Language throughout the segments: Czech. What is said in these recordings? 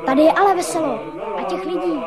Tady je ale veselo. A těch lidí.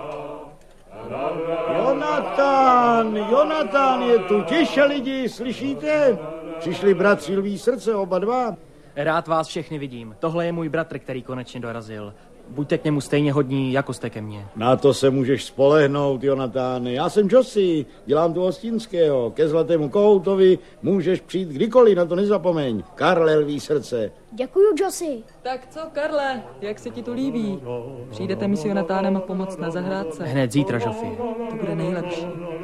Jonatán je tu. Tiše lidi, slyšíte? Přišli bratři Lví srdce, oba dva. Rád vás všechny vidím. Tohle je můj bratr, který konečně dorazil. Buďte k němu stejně hodní, jako jste ke mně. Na to se můžeš spolehnout, Jonatáne. Já jsem Josi, dělám tu hostinského. Ke Zlatému kohoutovi můžeš přijít kdykoliv, na to nezapomeň. Karle Lví srdce. Děkuju, Josi. Tak co, Karle, jak se ti tu líbí? Přijdete mi s Jonatánem a pomoct na zahrádce? Hned zítra, Jofi. To bude nejlepší.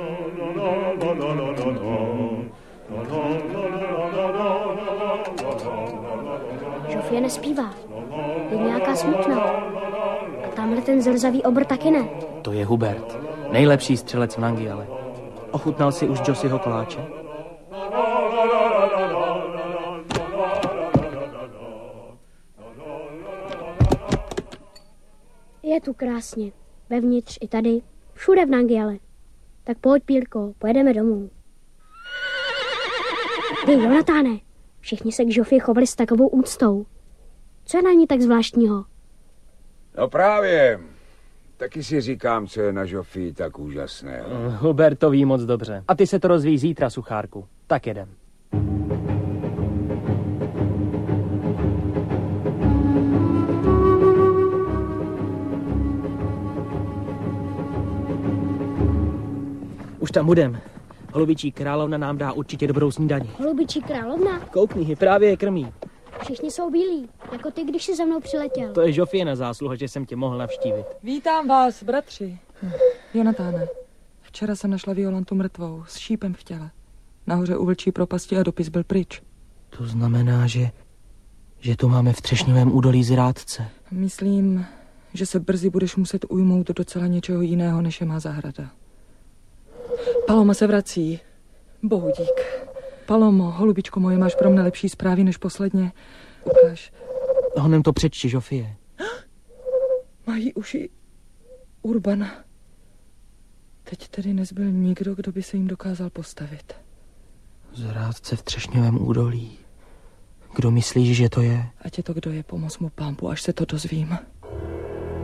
Žofie nespívá. Je nějaká smutná. A tamhle ten zrzavý obr taky ne. To je Hubert, nejlepší střelec v Nangiale. Ochutnal si už Josiho koláče? Je tu krásně. Vevnitř i tady. Všude v Nangiale. Tak pojď, Pílko, pojedeme domů. Hej, Jonatáne, všichni se k Žofii chovali s takovou úctou. Co je na ní tak zvláštního? No právě. Taky si říkám, co je na Žofii tak úžasné. Hubert to ví moc dobře. A ty se to rozvíjí zítra, Suchárku. Tak jedem. Už tam budem. Holubičí královna nám dá určitě dobrou snídani. Holubičí královna? Koukni, právě je krmí. Všichni jsou bílí, jako ty, když jsi za mnou přiletěl. To je Žofie zásluha, že jsem tě mohl navštívit. Vítám vás, bratři. Jonatáne, včera jsem našla Violantu mrtvou, s šípem v těle. Nahoře u vlčí propasti a dopis byl pryč. To znamená, že tu máme v Třešňovém údolí zrádce. Myslím, že se brzy budeš muset ujmout docela něčeho jiného, než je má zahrada. Paloma se vrací. Bohu dík. Palomo, holubičko moje, máš pro mne lepší zprávy než posledně. Ukáž. Honem to přečti, Žofie. Mají uši Urbana. Teď tedy nezbyl nikdo, kdo by se jim dokázal postavit. Zrádce v Třešňovém údolí. Kdo myslíš, že to je? Ať je to kdo je, pomoz mu, Pampu, až se to dozvím.